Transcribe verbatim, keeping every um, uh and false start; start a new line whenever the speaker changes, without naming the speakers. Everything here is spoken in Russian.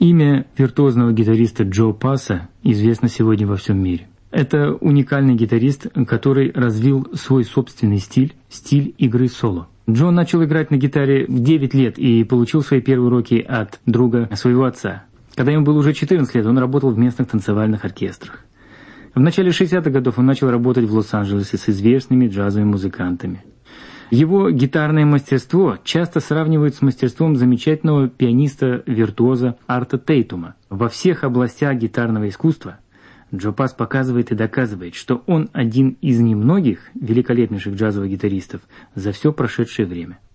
Имя виртуозного гитариста Джо Пасса известно сегодня во всем мире. Это уникальный гитарист, который развил свой собственный стиль, стиль игры соло. Джо начал играть на гитаре в девять лет и получил свои первые уроки от друга своего отца. Когда ему было уже четырнадцать лет, он работал в местных танцевальных оркестрах. В начале шестидесятых годов он начал работать в Лос-Анджелесе с известными джазовыми музыкантами. Его гитарное мастерство часто сравнивают с мастерством замечательного пианиста-виртуоза Арта Тейтума. Во всех областях гитарного искусства Джо Пасс показывает и доказывает, что он один из немногих великолепнейших джазовых гитаристов за все прошедшее время.